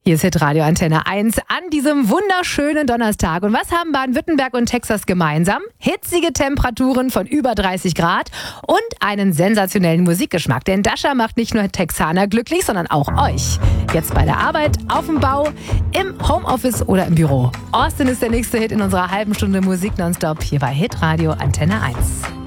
Hier ist Hitradio Antenne 1 an diesem wunderschönen Donnerstag. Und was haben Baden-Württemberg und Texas gemeinsam? Hitzige Temperaturen von über 30 Grad und einen sensationellen Musikgeschmack. Denn Dasha macht nicht nur Texaner glücklich, sondern auch euch. Jetzt bei der Arbeit, auf dem Bau, im Homeoffice oder im Büro. Austin ist der nächste Hit in unserer halben Stunde Musik nonstop hier bei Hitradio Antenne 1.